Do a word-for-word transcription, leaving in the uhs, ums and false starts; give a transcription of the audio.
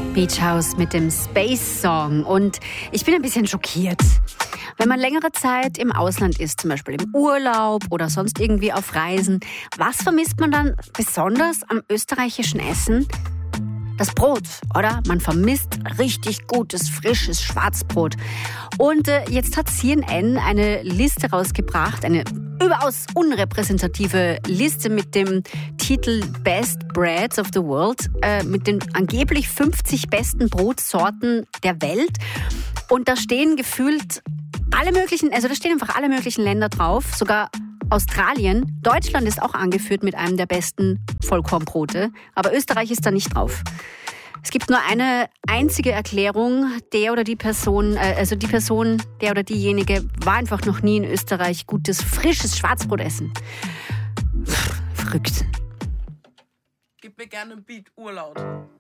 Beach House mit dem Space Song. Und ich bin ein bisschen schockiert. Wenn man längere Zeit im Ausland ist, zum Beispiel im Urlaub oder sonst irgendwie auf Reisen, was vermisst man dann besonders am österreichischen Essen? Das Brot, oder? Man vermisst richtig gutes, frisches Schwarzbrot. Und äh, jetzt hat C N N eine Liste rausgebracht, eine überaus unrepräsentative Liste mit dem Titel Best Breads of the World, äh, mit den angeblich fünfzig besten Brotsorten der Welt. Und da stehen gefühlt alle möglichen, also da stehen einfach alle möglichen Länder drauf, sogar Australien. Deutschland ist auch angeführt mit einem der besten Vollkornbrote, aber Österreich ist da nicht drauf. Es gibt nur eine einzige Erklärung, der oder die Person, also die Person, der oder diejenige war einfach noch nie in Österreich gutes, frisches Schwarzbrot essen. Pff, verrückt. Gib mir gerne einen Beat, urlaut.